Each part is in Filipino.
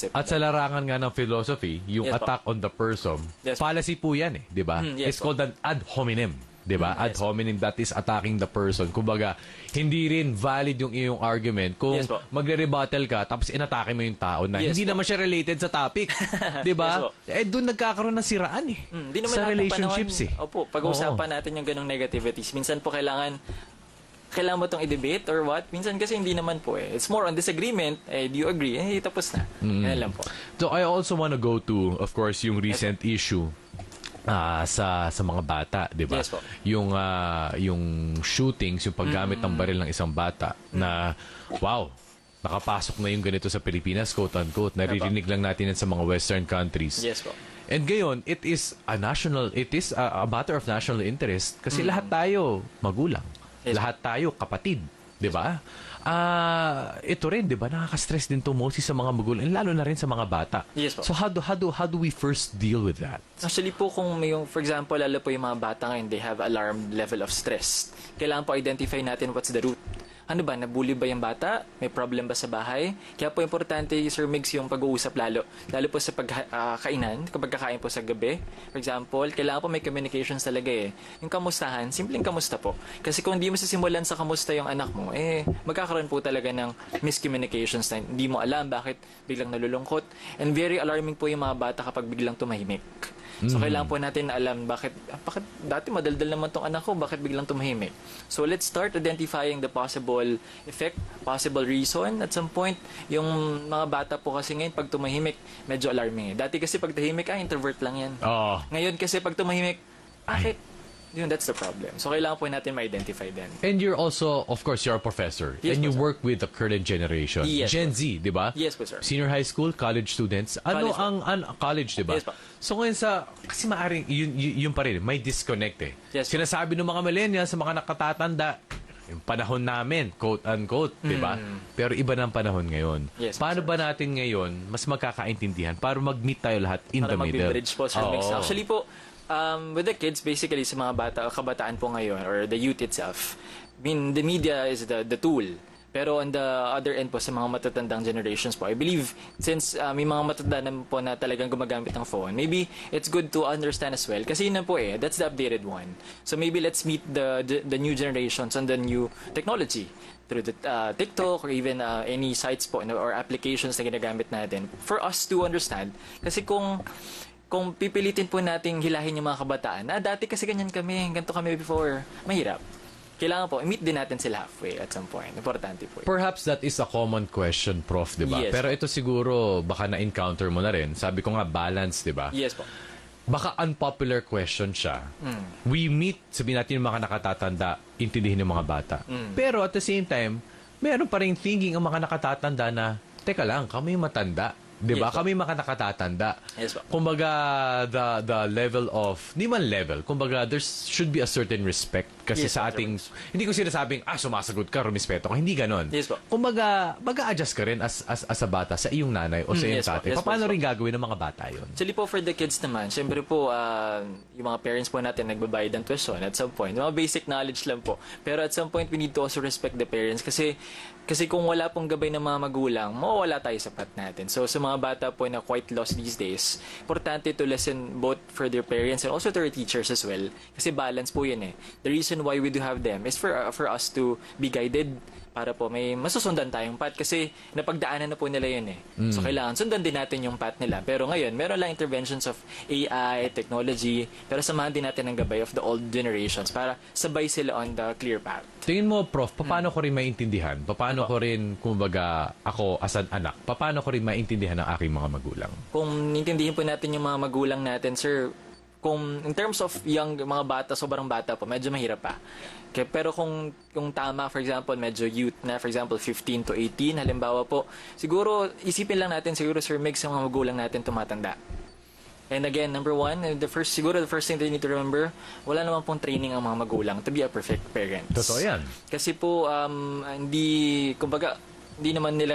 concept. At sa larangan nga ng philosophy, yung Yes, attack on the person, Yes, policy po yan eh, di ba? Yes, It's called an ad hominem. Di ba? Ad Yes, hominem, that is attacking the person. Kumbaga, hindi rin valid yung iyong argument kung Yes, po. magre-rebuttal ka tapos inatake mo yung tao na Yes, hindi po. naman siya related sa topic. Di ba? Yes, Doon nagkakaroon ng siraan eh. Di naman Sa lahat ng relationships panahon, eh. Opo, pag-uusapan natin yung ganong negativities. Minsan po kailangan mo itong i-debate or what? Minsan kasi hindi naman po eh. It's more on disagreement. Do you agree? Tapos na. Yan lang po. So I also want to go to, of course, yung recent issue sa mga bata, 'di ba? Yes, po. Yung shootings, yung paggamit ng baril ng isang bata na wow, nakapasok na yung ganito sa Pilipinas, quote unquote. Naririnig lang natin yan sa mga western countries. Yes po. And gayon, it is a matter of national interest kasi lahat tayo magulang. Yes. Lahat tayo kapatid, 'di ba? Ito rin, 'di ba? Nakaka-stress din to mostly sa mga magulang, lalo na rin sa mga bata. Yes po. So how do we first deal with that? Actually po, kung may for example, lalo po yung mga bata ngayon, they have alarm level of stress. Kailangan po identify natin what's the root. Ano ba, nabully ba yung bata? May problem ba sa bahay? Kaya po importante, Sir Migs, yung pag-uusap lalo po sa pagkainan, kapag kakain po sa gabi. For example, kailangan po may communications talaga eh. Yung kamustahan, simpleng kamusta po. Kasi kung hindi mo sisimulan sa kamusta yung anak mo, magkakaroon po talaga ng miscommunications na hindi mo alam bakit biglang nalulungkot. And very alarming po yung mga bata kapag biglang tumahimik. So, kailangan po natin alam bakit dati madaldal naman tong anak ko, bakit biglang tumahimik. So, let's start identifying the possible effect, possible reason. At some point, yung mga bata po kasi ngayon, pag tumahimik, medyo alarming eh. Dati kasi pag tahimik, introvert lang yan. Oh. Ngayon kasi pag tumahimik, bakit? That's the problem. So, kailangan po natin ma-identify din. And you're also, of course, you're a professor. Yes, and you po, sir. work with the current generation. Yes, Gen po. Z, di ba? Yes po, sir. Senior high school, college students. Ano College, ang college, di ba? Yes, po. So ngayon kasi maaaring, yun pa rin, may disconnect eh. Yes, po. Sinasabi ng mga millennials, sa mga nakatatanda, yung panahon namin, quote unquote, di ba? Pero iba na ang panahon ngayon. Yes, Paano sir. ba natin ngayon mas magkakaintindihan para mag-meet tayo lahat in the Para middle? mag-bridge po, Sir Mix. Oo. Actually po, with the kids, basically sa mga kabataan po ngayon, or the youth itself, the media is the tool. Pero on the other end po, sa mga matatandang generations po, I believe, since may mga matatanda na po na talagang gumagamit ng phone, maybe it's good to understand as well. Kasi yun na po that's the updated one. So maybe let's meet the new generations on the new technology through the TikTok or even any sites po or applications na ginagamit natin for us to understand. Kasi kung pipilitin po nating hilahin yung mga kabataan, dati kasi ganyan kami, ganito kami before, mahirap. Kailangan po, meet din natin sila halfway at some point. Importante po. Perhaps that is a common question, Prof, di ba? Yes. Pero ito siguro, baka na-encounter mo na rin. Sabi ko nga, balance, di ba? Yes po. Baka unpopular question siya. We meet, sabihin natin yung mga nakatatanda, intindihin yung mga bata. Pero at the same time, meron pa rin thinking ang mga nakatatanda na, teka lang, kami matanda. Di ba? Yes, Kami mga nakatatanda. Yes, po. Kumbaga, the level of, di man level, kumbaga, there should be a certain respect. Kasi Yes, sa po, ating, hindi ko sinasabing, sumasagot ka, rumispeto ka. Hindi ganon. Yes, po. Kumbaga, mag-a-adjust ka rin as a bata sa iyong nanay o sa iyong yes, po. tatay. Yes, po, Paano yes, rin gagawin ng mga bata yun? Actually po, for the kids naman, syempre po, yung mga parents po natin nagbabayad ng tuition at some point. Mga basic knowledge lang po. Pero at some point, we need to also respect the parents kasi kung wala pong gabay ng mga magulang, mawawala tayo sa path natin. So, sa mga bata po na quite lost these days, importante to listen both for their parents and also to their teachers as well. Kasi balance po yun eh. The reason why we do have them is for us to be guided para po may masusundan tayong path kasi napagdaanan na po nila yun eh. So, kailangan sundan din natin yung path nila. Pero ngayon, meron lang interventions of AI, technology, pero samahan din natin ang gabay of the old generations para sabay sila on the clear path. Tingin mo, Prof, paano ko rin maintindihan? Paano ko rin, kumbaga, ako as an anak, paano ko rin maintindihan ang aking mga magulang? Kung intindihin po natin yung mga magulang natin, sir, kung in terms of young, mga bata, sobrang bata po, medyo mahirap pa. Okay, pero kung tama, for example, medyo youth na, for example, 15 to 18, halimbawa po, siguro, isipin lang natin, siguro, Sir Meg, sa mga magulang natin tumatanda. And again, number one, the first thing that you need to remember, wala naman pong training ang mga magulang to be a perfect parent. Totoo yan. Kasi po, hindi, kumbaga, hindi naman nila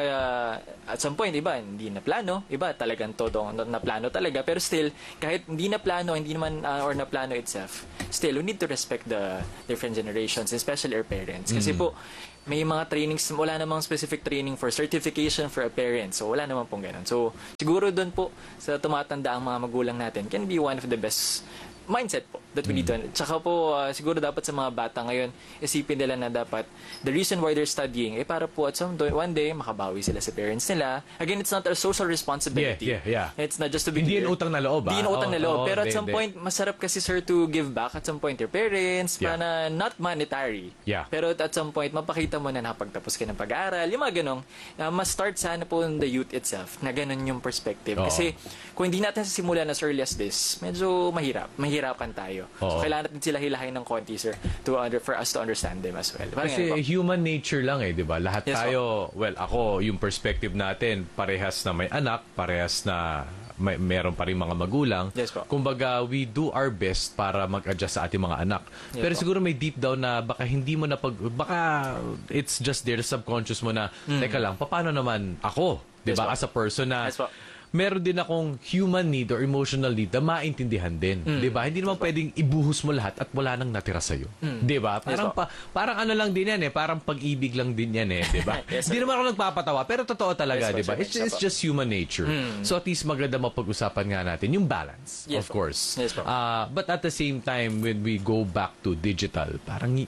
at some point, iba, hindi na plano, iba talagang todo na plano talaga. Pero still, kahit hindi na plano, hindi naman, or na plano itself, still, we need to respect the different generations, especially our parents. Kasi po, may mga trainings, wala namang specific training for certification for a parent. So, wala naman pong ganun. So, siguro doon po, sa tumatanda ang mga magulang natin, can be one of the best mindset po that we need to. Tsaka po, siguro dapat sa mga bata ngayon, isipin nila na dapat the reason why they're studying, para po at one day, makabawi sila sa parents nila. Again, it's not a social responsibility. Yeah. It's not just to be Hindi clear. yan utang na loob, Hindi yan utang na loob. Pero at some hindi. point, masarap kasi, sir, to give back at some point your parents, Yeah. para not monetary. Yeah. Pero at some point, mapakita mo na nakapagtapos ka ng pag-aaral. Yung mga ganong, mas start sana po in the youth itself, na ganon yung perspective. Oo. Kasi, kung hindi natin simulan as early as this, medyo mahirapan tayo. So, Oo. kailangan natin sila hilahin ng konti, sir, for us to understand them as well. Parang Kasi ganun po. human nature lang di ba? Lahat Yes, tayo, well, ako, yung perspective natin, parehas na may anak, parehas na meron pa rin mga magulang. Yes, po. Kumbaga, we do our best para mag-adjust sa ating mga anak. Yes, Pero po. siguro may deep down na baka hindi mo baka it's just there, subconscious mo na, teka lang, paano naman ako? Di Yes, ba? po. As a person na, Yes, po. meron din akong human need or emotional need na maintindihan din. 'Di ba? Hindi naman pwedeng ibuhos mo lahat at wala nang natira sa iyo. 'Di ba? Parang po. parang ano lang din 'yan parang pag-ibig lang din 'yan 'di ba? Yes, Hindi naman ako nagpapatawa, pero totoo talaga, Yes, po, 'di ba? sir. It's just human nature. So at least maganda mapag-usapan nga natin yung balance, Yes, of po. course. Yes, po. But at the same time, when we go back to digital,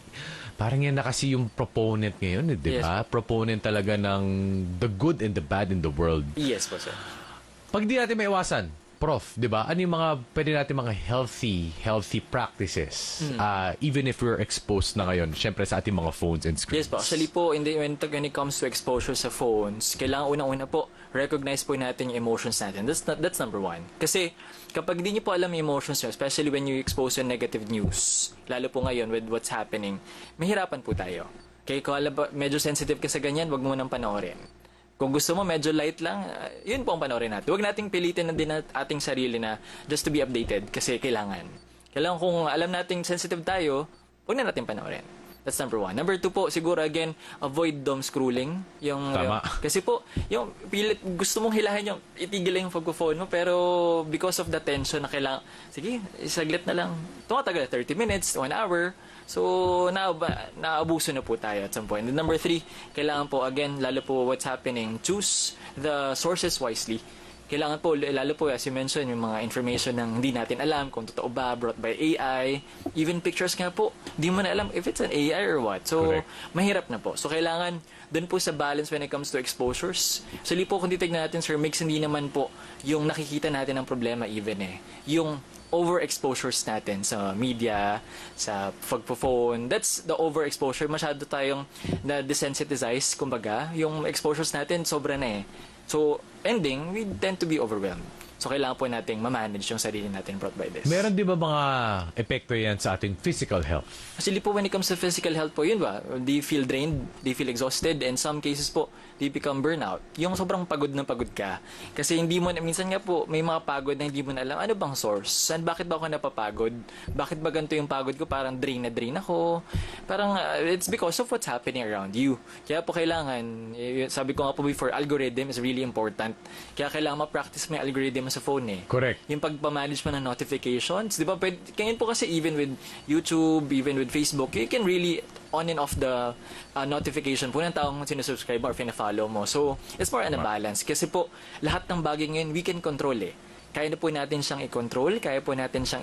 parang yan na kasi yung proponent ngayon, 'di Yes, ba? Proponent talaga ng the good and the bad in the world. Yes po, sir. Pag di natin maiwasan, Prof, di ba? Ano yung pwede natin mga healthy practices, even if we're exposed na ngayon, syempre sa ating mga phones and screens? Yes po. Actually po, when it comes to exposure sa phones, kailangan unang-una po, recognize po natin yung emotions natin. That's number one. Kasi kapag di niyo po alam yung emotions nyo, especially when you expose to negative news, lalo po ngayon with what's happening, mahirapan po tayo. Kaya kung alam ba, medyo sensitive ka sa ganyan, wag mo nang panoorin. Kung gusto mo, medyo light lang, yun po ang panoorin natin. Huwag nating pilitin na din ating sarili na just to be updated kasi kailangan. Kailangan kung alam nating sensitive tayo, huwag na natin panoorin. That's number one. Number two po, siguro again, avoid doom scrolling. Tama. Kasi po, yung pilit, gusto mong hilahin yung itigil lang yung pag-phone mo, pero because of the tension na kailangan, sige, isaglit na lang. Tumatagal, 30 minutes, 1 hour. So, naabuso na po tayo at some point. And number three, kailangan po, again, lalo po what's happening, choose the sources wisely. Kailangan po, lalo po, as you mentioned, yung mga information na hindi natin alam kung totoo ba, brought by AI, even pictures nga po, hindi mo na alam if it's an AI or what. So, Correct. mahirap na po. So, kailangan dun po sa balance when it comes to exposures. So, po, kung titignan natin, Sir Mix, hindi naman po yung nakikita natin ang problema even yung overexposures natin sa media, sa pagpo-phone. That's the overexposure. Masyado tayong na-desensitize, kumbaga. Yung exposures natin, sobra na So, ending, we tend to be overwhelmed. So, kailangan po nating ma-manage yung sarili natin brought by this. Meron di ba mga epekto yan sa ating physical health? Actually po, when it comes to physical health po, yun ba? They feel drained, they feel exhausted, and some cases po, they become burnout. Yung sobrang pagod na pagod ka. Kasi hindi mo, minsan nga po, may mga pagod na hindi mo na alam, ano bang source? And bakit ba ako napapagod? Bakit ba ganito yung pagod ko? Parang drain na drain ako. Parang, it's because of what's happening around you. Kaya po kailangan, sabi ko nga po before, algorithm is really important. Kaya kailangan ma-practice mo yung algorithm sa phone Correct. Yung pagpamanage mo ng notifications, di ba? Kaya po kasi even with YouTube, even with Facebook, you can really on and off the notification po ng taong sinusubscribe or fina-follow mo. So, it's more on a balance. Kasi po, lahat ng bagay ngayon, we can control Kaya na po natin siyang i-control, kaya po natin siyang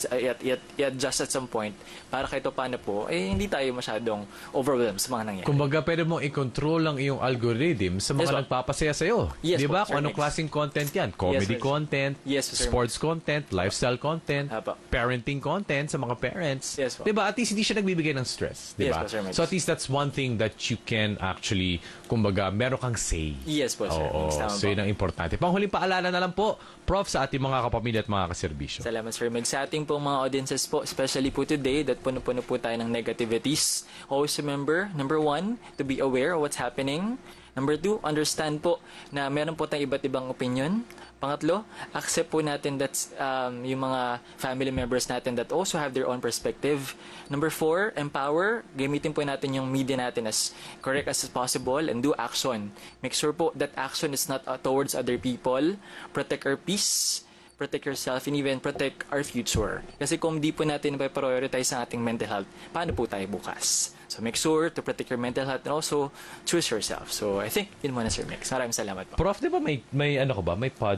i-adjust at some point para kahit paano po, hindi tayo masyadong overwhelmed sa mga nangyayari. Kumbaga, pwede mong i-control lang iyong algorithm sa mga Yes, po. nagpapasaya sa'yo. Yes, Di ba? po, Kung Sir anong Mix. klaseng content yan. Comedy Yes, content, Yes, Sir sports content, lifestyle content, Apo. parenting content sa mga parents. Yes, po. Di ba? At least hindi siya nagbibigay ng stress. Di Yes, ba? po, Sir Mix. So at least that's one thing that you can actually, kumbaga, meron kang say. Yes po, Sir. Oo, Tama so po. yun ang importante. Panghuling paalala na lang po, Prof, sa ating mga kapamilya at mga kaserbisyo. Salamat, Sir Meg. Sa ating pong mga audiences po, especially po today, that puno-puno po tayo ng negativities. Always remember, number one, to be aware of what's happening. Number 2, understand po na meron po tayong iba't ibang opinion. Pangatlo, accept po natin that yung mga family members natin that also have their own perspective. Number 4, empower. Gamitin po natin yung media natin as correct as possible and do action. Make sure po that action is not towards other people. Protect our peace, protect yourself, and even protect our future. Kasi kung di po natin prioritize ang ating mental health, paano po tayo bukas? So make sure to protect your mental health and also choose yourself. So I think yun muna, Sir Mix. Maraming salamat po. Prof, di ba may ano ko ba? May